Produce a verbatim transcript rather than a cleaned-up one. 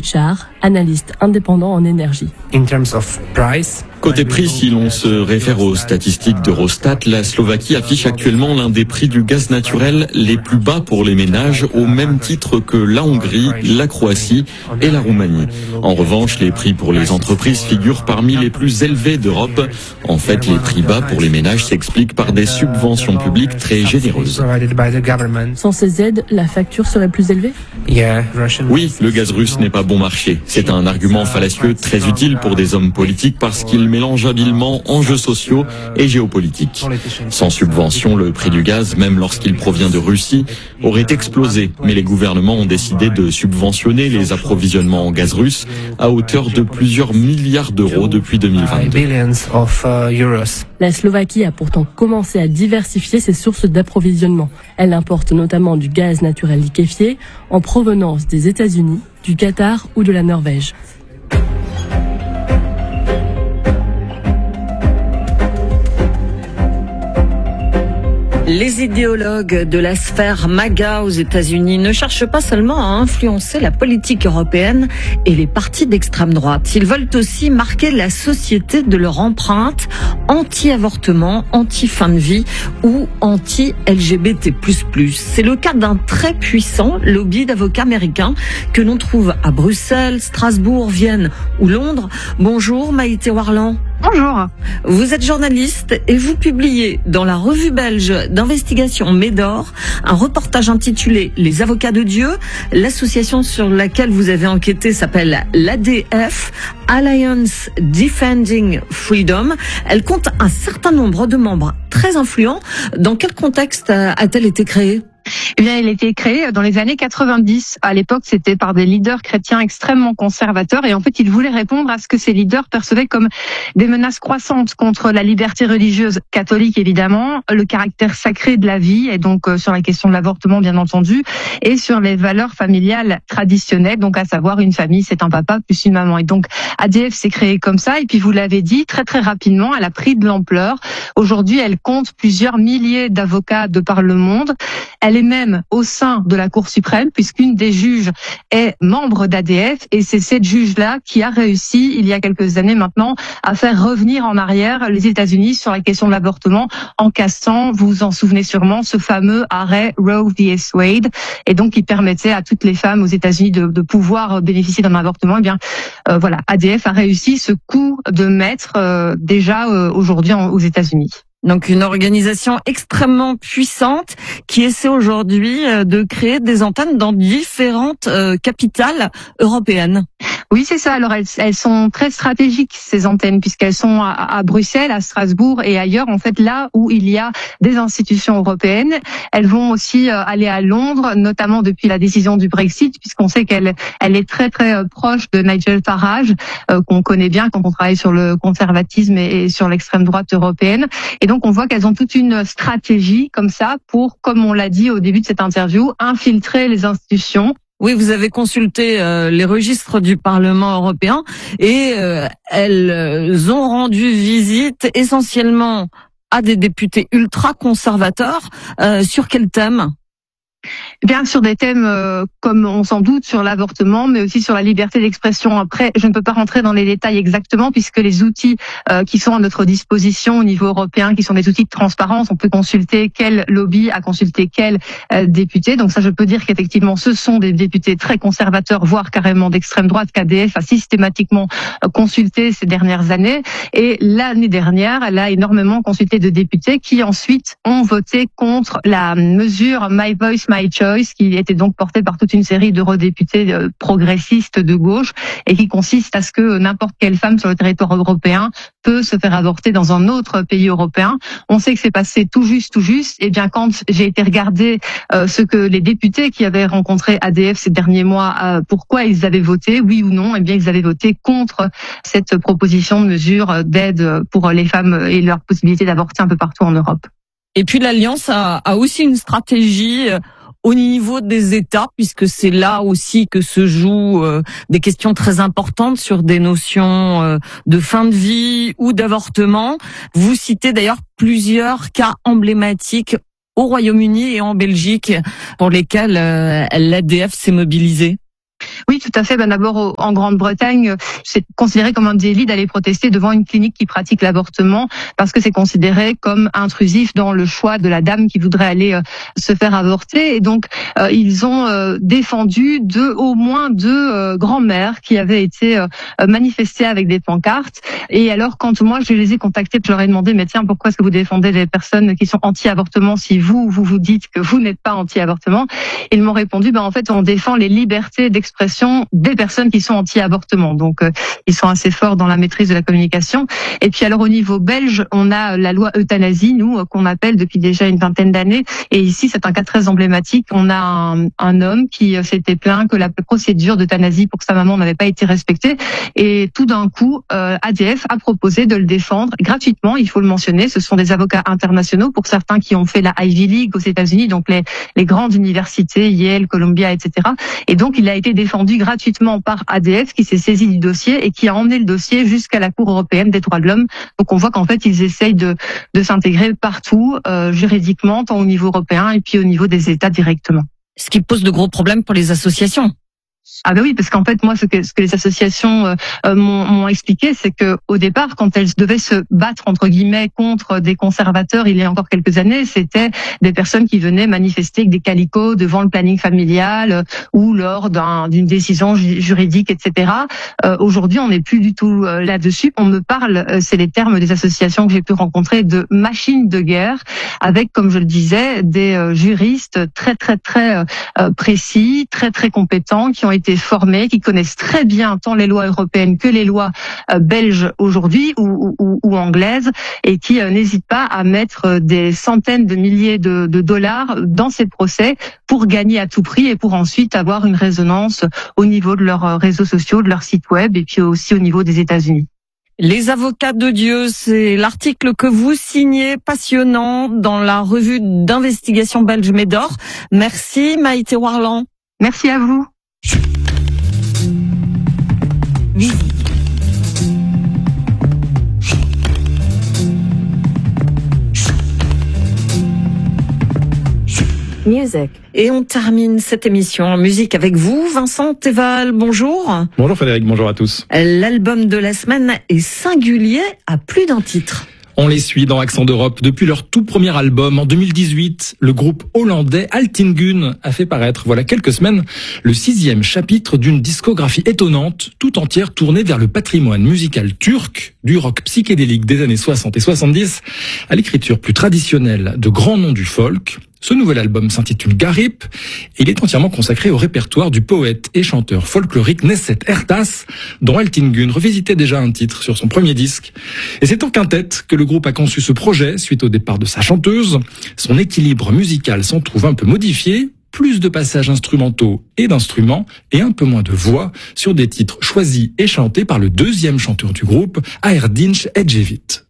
Butchart, analyste indépendant en énergie. In terms of price, Côté prix, si l'on se réfère aux statistiques d'Eurostat, la Slovaquie affiche actuellement l'un des prix du gaz naturel les plus bas pour les ménages, au même titre que la Hongrie, la Croatie et la Roumanie. En revanche, les prix pour les entreprises figurent parmi les plus élevés d'Europe. En fait, les prix bas pour les ménages s'expliquent par des subventions publiques très généreuses. Sans ces aides, la facture serait plus élevée ? Oui, le gaz russe n'est pas bon marché. C'est un argument fallacieux très utile pour des hommes politiques parce qu'il mélange habilement enjeux sociaux et géopolitiques. Sans subvention, le prix du gaz, même lorsqu'il provient de Russie, aurait explosé. Mais les gouvernements ont décidé de subventionner les approvisionnements en gaz russe à hauteur de plusieurs milliards d'euros depuis deux mille vingt-deux. La Slovaquie a pourtant commencé à diversifier ses sources d'approvisionnement. Elle importe notamment du gaz naturel liquéfié en provenance des États-Unis, du Qatar ou de la Norvège. Les idéologues de la sphère MAGA aux États-Unis ne cherchent pas seulement à influencer la politique européenne et les partis d'extrême droite. Ils veulent aussi marquer la société de leur empreinte anti-avortement, anti-fin de vie ou anti-L G B T plus plus. C'est le cas d'un très puissant lobby d'avocats américains que l'on trouve à Bruxelles, Strasbourg, Vienne ou Londres. Bonjour Maïté Warland. Bonjour. Vous êtes journaliste et vous publiez dans la revue belge d'investigation Médor un reportage intitulé « Les avocats de Dieu ». L'association sur laquelle vous avez enquêté s'appelle l'A D F, Alliance Defending Freedom. Elle compte un certain nombre de membres très influents. Dans quel contexte a-t-elle été créée ? Eh bien, il a été créé dans les années quatre-vingt-dix. À l'époque, c'était par des leaders chrétiens extrêmement conservateurs et en fait, ils voulaient répondre à ce que ces leaders percevaient comme des menaces croissantes contre la liberté religieuse catholique, évidemment, le caractère sacré de la vie et donc euh, sur la question de l'avortement, bien entendu, et sur les valeurs familiales traditionnelles, donc à savoir une famille, c'est un papa plus une maman. Et donc, A D F s'est créé comme ça et puis vous l'avez dit, très très rapidement, elle a pris de l'ampleur. Aujourd'hui, elle compte plusieurs milliers d'avocats de par le monde. Elle est même au sein de la Cour suprême, puisqu'une des juges est membre d'A D F, et c'est cette juge-là qui a réussi, il y a quelques années maintenant, à faire revenir en arrière les États-Unis sur la question de l'avortement, en cassant, vous vous en souvenez sûrement, ce fameux arrêt Roe v. Wade, et donc qui permettait à toutes les femmes aux États-Unis de, de pouvoir bénéficier d'un avortement. Eh bien, euh, voilà, A D F a réussi ce coup de maître euh, déjà euh, aujourd'hui en, aux États-Unis. Donc une organisation extrêmement puissante qui essaie aujourd'hui de créer des antennes dans différentes euh, capitales européennes. Oui, c'est ça. Alors, elles, elles sont très stratégiques, ces antennes, puisqu'elles sont à, à Bruxelles, à Strasbourg et ailleurs. En fait, là où il y a des institutions européennes, elles vont aussi euh, aller à Londres, notamment depuis la décision du Brexit, puisqu'on sait qu'elle elle est très, très proche de Nigel Farage, euh, qu'on connaît bien quand on travaille sur le conservatisme et, et sur l'extrême droite européenne. Et donc, on voit qu'elles ont toute une stratégie comme ça pour, comme on l'a dit au début de cette interview, infiltrer les institutions. Oui, vous avez consulté euh, les registres du Parlement européen et euh, elles ont rendu visite essentiellement à des députés ultra-conservateurs. Euh, sur quel thème ? Bien sur des thèmes euh, comme on s'en doute sur l'avortement, mais aussi sur la liberté d'expression. Après, je ne peux pas rentrer dans les détails exactement puisque les outils euh, qui sont à notre disposition au niveau européen, qui sont des outils de transparence, on peut consulter quel lobby a consulté quel euh, député. Donc ça, je peux dire qu'effectivement, ce sont des députés très conservateurs, voire carrément d'extrême droite qu'A D F a systématiquement euh, consulté ces dernières années. Et l'année dernière, elle a énormément consulté de députés qui ensuite ont voté contre la mesure My Voice, My Choice, qui était donc portée par toute une série d'eurodéputés progressistes de gauche et qui consiste à ce que n'importe quelle femme sur le territoire européen peut se faire avorter dans un autre pays européen. On sait que c'est passé tout juste, tout juste. Et bien, quand j'ai été regarder euh, ce que les députés qui avaient rencontré A D F ces derniers mois, euh, pourquoi ils avaient voté, oui ou non, eh bien, ils avaient voté contre cette proposition de mesure d'aide pour les femmes et leur possibilité d'avorter un peu partout en Europe. Et puis l'Alliance a, a aussi une stratégie au niveau des États, puisque c'est là aussi que se jouent euh, des questions très importantes sur des notions euh, de fin de vie ou d'avortement. Vous citez d'ailleurs plusieurs cas emblématiques au Royaume-Uni et en Belgique pour lesquels euh, l'A D F s'est mobilisée. Oui, tout à fait. Ben d'abord, en Grande-Bretagne, c'est considéré comme un délit d'aller protester devant une clinique qui pratique l'avortement parce que c'est considéré comme intrusif dans le choix de la dame qui voudrait aller euh, se faire avorter. Et donc, euh, ils ont euh, défendu deux, au moins deux euh, grands-mères qui avaient été euh, manifestées avec des pancartes. Et alors, quand moi, je les ai contactés, je leur ai demandé, mais tiens, pourquoi est-ce que vous défendez les personnes qui sont anti-avortement si vous, vous vous dites que vous n'êtes pas anti-avortement? Ils m'ont répondu, ben en fait, on défend les libertés d'expression des personnes qui sont anti-avortement. Donc, euh, ils sont assez forts dans la maîtrise de la communication. Et puis, alors, au niveau belge, on a la loi euthanasie, nous, euh, qu'on appelle depuis déjà une vingtaine d'années. Et ici, c'est un cas très emblématique. On a un, un homme qui euh, s'était plaint que la procédure d'euthanasie pour sa maman n'avait pas été respectée. Et tout d'un coup, euh, A D F a proposé de le défendre gratuitement. Il faut le mentionner. Ce sont des avocats internationaux pour certains qui ont fait la Ivy League aux États-Unis, donc les, les grandes universités, Yale, Columbia, et cetera. Et donc, il a été défendu gratuitement par A D F qui s'est saisi du dossier et qui a emmené le dossier jusqu'à la Cour européenne des droits de l'homme. Donc on voit qu'en fait ils essayent de, de s'intégrer partout euh, juridiquement, tant au niveau européen et puis au niveau des États directement. Ce qui pose de gros problèmes pour les associations. Ah ben oui, parce qu'en fait, moi, ce que, ce que les associations euh, m'ont, m'ont expliqué, c'est que au départ, quand elles devaient se battre entre guillemets contre des conservateurs, il y a encore quelques années, c'était des personnes qui venaient manifester avec des calicots devant le planning familial euh, ou lors d'un, d'une décision ju- juridique, et cetera. Euh, aujourd'hui, on n'est plus du tout euh, là-dessus. On me parle, euh, c'est les termes des associations que j'ai pu rencontrer, de machines de guerre, avec, comme je le disais, des euh, juristes très très très euh, précis, très très compétents, qui ont été formés, qui connaissent très bien tant les lois européennes que les lois euh, belges aujourd'hui ou, ou, ou anglaises, et qui euh, n'hésitent pas à mettre des centaines de milliers de, de dollars dans ces procès pour gagner à tout prix et pour ensuite avoir une résonance au niveau de leurs réseaux sociaux, de leur site web et puis aussi au niveau des États-Unis. Les avocats de Dieu, c'est l'article que vous signez, passionnant, dans la revue d'investigation belge Médor. Merci Maïté Warland. Merci à vous. Musique. Music. Et on termine cette émission en musique avec vous, Vincent Théval. Bonjour. Bonjour Frédéric, bonjour à tous. L'album de la semaine est singulier à plus d'un titre. On les suit dans Accent d'Europe depuis leur tout premier album. En deux mille dix-huit, le groupe hollandais Altingun a fait paraître, voilà quelques semaines, le sixième chapitre d'une discographie étonnante, tout entière tournée vers le patrimoine musical turc, du rock psychédélique des années soixante et soixante-dix, à l'écriture plus traditionnelle de grands noms du folk. Ce nouvel album s'intitule Garip et il est entièrement consacré au répertoire du poète et chanteur folklorique Neset Ertas, dont Altingun revisitait déjà un titre sur son premier disque. Et c'est en quintette que le groupe a conçu ce projet suite au départ de sa chanteuse. Son équilibre musical s'en trouve un peu modifié, plus de passages instrumentaux et d'instruments et un peu moins de voix sur des titres choisis et chantés par le deuxième chanteur du groupe, Erdinç Ecevit.